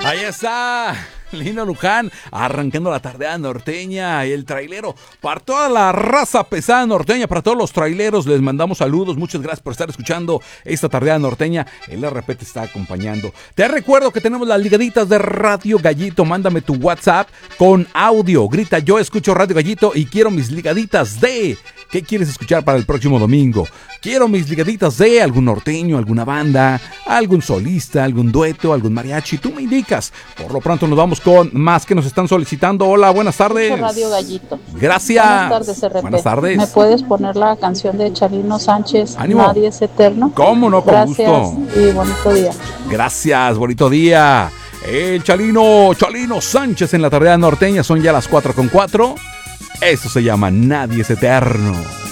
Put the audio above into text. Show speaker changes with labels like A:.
A: Ahí está, Lino Luján, arrancando la tardeada norteña, el trailero, para toda la raza pesada norteña, para todos los traileros, les mandamos saludos, muchas gracias por estar escuchando esta tardeada norteña, el RP te está acompañando. Te recuerdo que tenemos las ligaditas de Radio Gallito, mándame tu WhatsApp con audio, grita yo escucho Radio Gallito y quiero mis ligaditas de... ¿Qué quieres escuchar para el próximo domingo? Quiero mis ligaditas de algún norteño, alguna banda, algún solista, algún dueto, algún mariachi. Tú me indicas. Por lo pronto nos vamos con más que nos están solicitando. Hola, buenas tardes.
B: Radio Gallito.
A: Gracias.
B: Buenas tardes, RP.
A: Buenas tardes.
B: ¿Me puedes poner la canción de Chalino Sánchez?
A: ¡Ánimo!
B: Nadie es eterno.
A: ¿Cómo no? Con
B: Gracias
A: gusto.
B: y bonito día.
A: Gracias, bonito día. El Chalino Sánchez en la tardeada norteña. Son ya las 4:04. Esto se llama Nadie es Eterno.